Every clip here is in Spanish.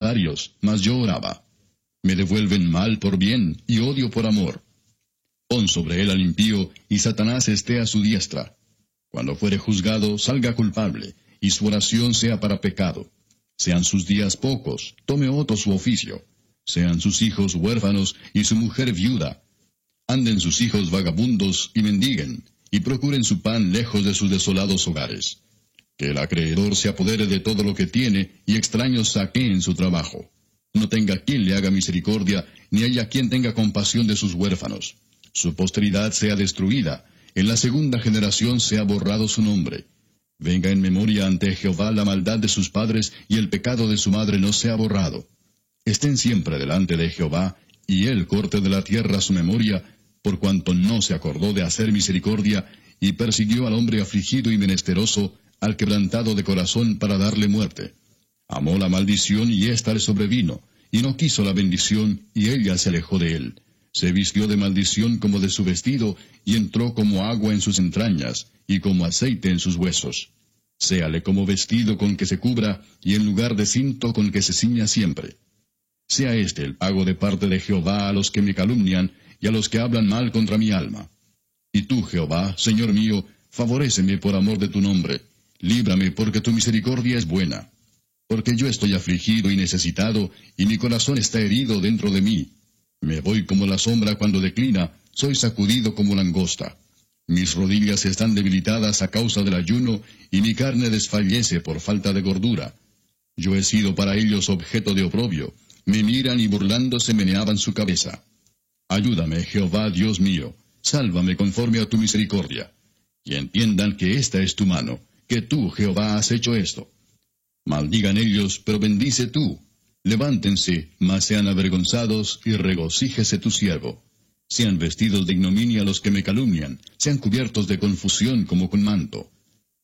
adversarios, mas yo oraba. Me devuelven mal por bien y odio por amor. Pon sobre él al impío, y Satanás esté a su diestra. Cuando fuere juzgado, salga culpable, y su oración sea para pecado. Sean sus días pocos, tome otro su oficio. Sean sus hijos huérfanos, y su mujer viuda. Anden sus hijos vagabundos, y mendiguen, y procuren su pan lejos de sus desolados hogares. Que el acreedor se apodere de todo lo que tiene, y extraños saqueen su trabajo. No tenga quien le haga misericordia, ni haya quien tenga compasión de sus huérfanos. Su posteridad sea destruida, en la segunda generación sea borrado su nombre. Venga en memoria ante Jehová la maldad de sus padres, y el pecado de su madre no sea borrado. Estén siempre delante de Jehová, y él corte de la tierra su memoria, por cuanto no se acordó de hacer misericordia, y persiguió al hombre afligido y menesteroso, al quebrantado de corazón, para darle muerte. Amó la maldición, y ésta le sobrevino, y no quiso la bendición, y ella se alejó de él. Se vistió de maldición como de su vestido, y entró como agua en sus entrañas, y como aceite en sus huesos. Séale como vestido con que se cubra, y en lugar de cinto con que se ciña siempre. Sea este el pago de parte de Jehová a los que me calumnian, y a los que hablan mal contra mi alma. Y tú, Jehová, Señor mío, favoréceme por amor de tu nombre. Líbrame, porque tu misericordia es buena. Porque yo estoy afligido y necesitado, y mi corazón está herido dentro de mí. Me voy como la sombra cuando declina, soy sacudido como langosta. Mis rodillas están debilitadas a causa del ayuno, y mi carne desfallece por falta de gordura. Yo he sido para ellos objeto de oprobio, me miran y burlándose meneaban su cabeza. Ayúdame, Jehová Dios mío, sálvame conforme a tu misericordia. Y entiendan que esta es tu mano, que tú, Jehová, has hecho esto. Maldigan ellos, pero bendice tú. Levántense, mas sean avergonzados, y regocíjese tu siervo. Sean vestidos de ignominia los que me calumnian, sean cubiertos de confusión como con manto.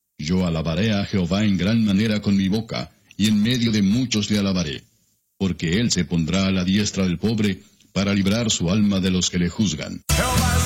Yo alabaré a Jehová en gran manera con mi boca, y en medio de muchos le alabaré. Porque él se pondrá a la diestra del pobre, para librar su alma de los que le juzgan.